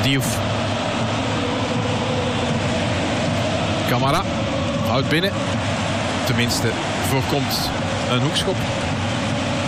Diouf. Camara houdt binnen. Tenminste, voorkomt een hoekschop.